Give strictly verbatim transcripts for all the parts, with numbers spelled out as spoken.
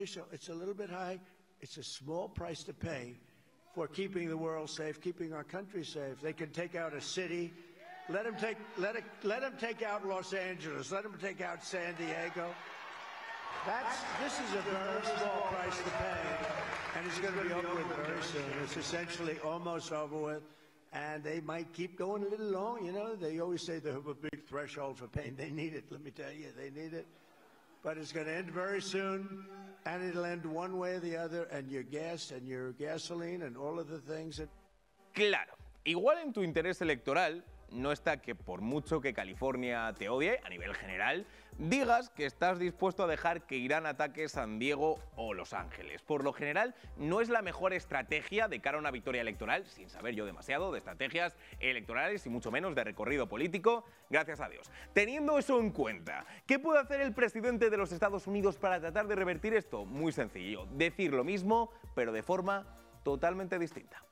So it's a little bit high. It's a small price to pay for keeping the world safe, keeping our country safe. They can take out a city. Let them take let it let them take out Los Angeles. Let them take out San Diego. That's this is a very small price to pay, and it's going to be over with very soon. It's essentially almost over with, and they might keep going a little long. You know, they always say they have a big threshold for pain. They need it. Let me tell you, they need it. But it's going to end very soon, and it'll end one way or the other, and your gas and your gasoline and all of the things that... Claro, igual en tu interés electoral no está que por mucho que California te odie, a nivel general, digas que estás dispuesto a dejar que Irán ataque San Diego o Los Ángeles. Por lo general, no es la mejor estrategia de cara a una victoria electoral, sin saber yo demasiado de estrategias electorales y mucho menos de recorrido político, gracias a Dios. Teniendo eso en cuenta, ¿qué puede hacer el presidente de los Estados Unidos para tratar de revertir esto? Muy sencillo, decir lo mismo, pero de forma totalmente distinta.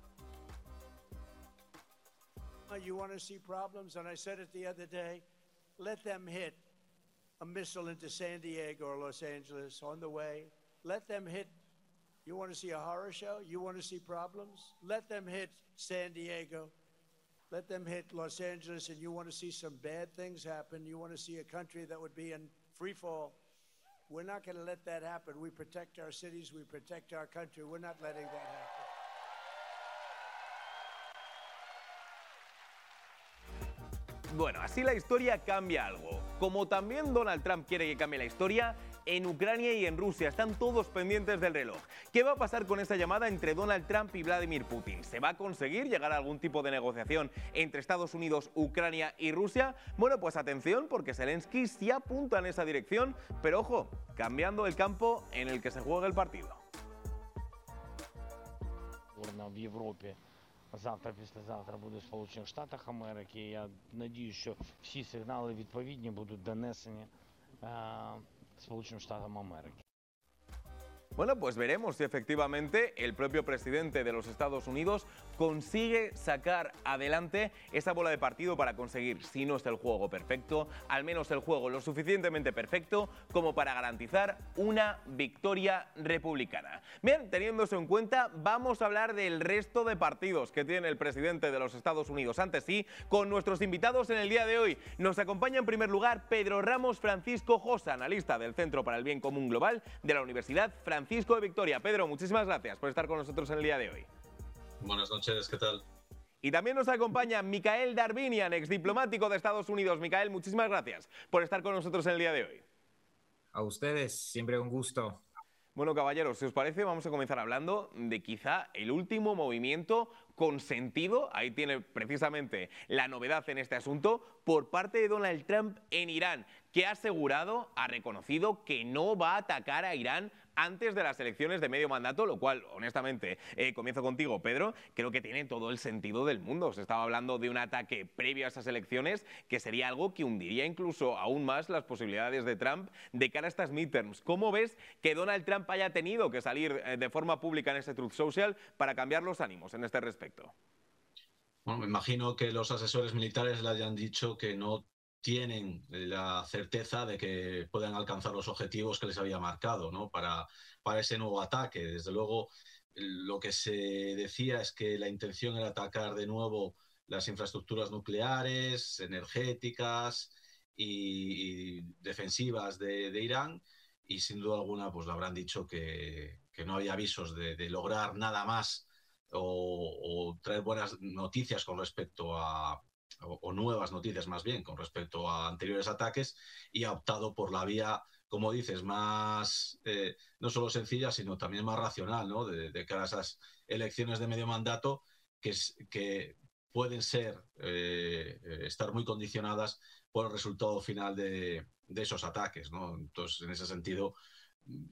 You want to see problems, and I said it the other day, let them hit a missile into San Diego or Los Angeles on the way. Let them hit. You want to see a horror show? You want to see problems? Let them hit San Diego. Let them hit Los Angeles, and you want to see some bad things happen. You want to see a country that would be in free fall. We're not going to let that happen. We protect our cities. We protect our country. We're not letting that happen. Bueno, así la historia cambia algo. Como también Donald Trump quiere que cambie la historia, en Ucrania y en Rusia están todos pendientes del reloj. ¿Qué va a pasar con esa llamada entre Donald Trump y Vladimir Putin? ¿Se va a conseguir llegar a algún tipo de negociación entre Estados Unidos, Ucrania y Rusia? Bueno, pues atención, porque Zelensky sí apunta en esa dirección, pero ojo, cambiando el campo en el que se juega el partido. В Європі. Завтра, післязавтра буде в Сполучених Штатах Америки. Я надіюсь, що всі сигнали відповідні будуть донесені е, Сполученим Штатам Америки. Bueno, pues veremos si efectivamente el propio presidente de los Estados Unidos consigue sacar adelante esa bola de partido para conseguir, si no es el juego perfecto, al menos el juego lo suficientemente perfecto como para garantizar una victoria republicana. Bien, teniendo eso en cuenta, vamos a hablar del resto de partidos que tiene el presidente de los Estados Unidos. Antes sí, con nuestros invitados en el día de hoy. Nos acompaña en primer lugar Pedro Ramos Francisco Josa, analista del Centro para el Bien Común Global de la Universidad Francisco Francisco de Victoria. Pedro, muchísimas gracias por estar con nosotros en el día de hoy. Buenas noches, ¿qué tal? Y también nos acompaña Michael Darvinian, exdiplomático de Estados Unidos. Michael, muchísimas gracias por estar con nosotros en el día de hoy. A ustedes, siempre un gusto. Bueno, caballeros, si os parece, vamos a comenzar hablando de quizá el último movimiento consentido, ahí tiene precisamente la novedad en este asunto, por parte de Donald Trump en Irán, que ha asegurado, ha reconocido que no va a atacar a Irán antes de las elecciones de medio mandato, lo cual, honestamente, eh, comienzo contigo, Pedro, creo que tiene todo el sentido del mundo. Se estaba hablando de un ataque previo a esas elecciones que sería algo que hundiría incluso aún más las posibilidades de Trump de cara a estas midterms. ¿Cómo ves que Donald Trump haya tenido que salir eh, de forma pública en ese Truth Social para cambiar los ánimos en este respecto? Bueno, me imagino que los asesores militares le hayan dicho que no tienen la certeza de que puedan alcanzar los objetivos que les había marcado, ¿no? para, para ese nuevo ataque. Desde luego, lo que se decía es que la intención era atacar de nuevo las infraestructuras nucleares, energéticas y, y defensivas de, de Irán, y sin duda alguna pues le habrán dicho que, que no había avisos de, de lograr nada más o, o traer buenas noticias con respecto a O, o nuevas noticias más bien con respecto a anteriores ataques, y ha optado por la vía, como dices, más eh, no solo sencilla, sino también más racional, ¿no? de, de cara a esas elecciones de medio mandato que, que pueden ser eh, estar muy condicionadas por el resultado final de, de esos ataques, ¿no? Entonces, en ese sentido,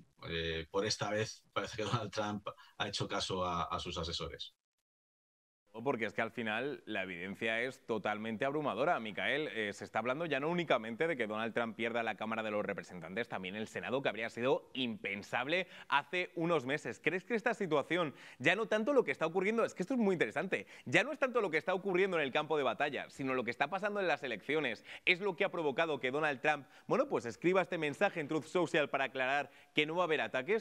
eh, por esta vez parece que Donald Trump ha hecho caso a, a sus asesores. Porque es que al final la evidencia es totalmente abrumadora, Micael. Eh, se está hablando ya no únicamente de que Donald Trump pierda la Cámara de los Representantes, también el Senado, que habría sido impensable hace unos meses. ¿Crees que esta situación, ya no tanto lo que está ocurriendo, es que esto es muy interesante, ya no es tanto lo que está ocurriendo en el campo de batalla, sino lo que está pasando en las elecciones, es lo que ha provocado que Donald Trump, bueno, pues escriba este mensaje en Truth Social para aclarar que no va a haber ataques?